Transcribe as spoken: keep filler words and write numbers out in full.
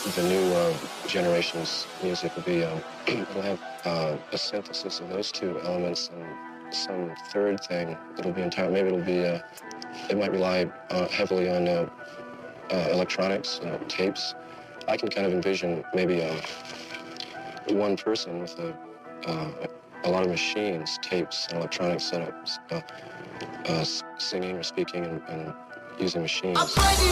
the new uh, generation's music will be, um, it'll have uh, a synthesis of those two elements and some third thing. It'll be entire. Maybe it'll be. Uh, it might rely uh, heavily on uh, uh, electronics, uh, tapes. I can kind of envision maybe uh, one person with a uh, a lot of machines, tapes, and electronic setups, uh, uh, singing or speaking and, and using machines.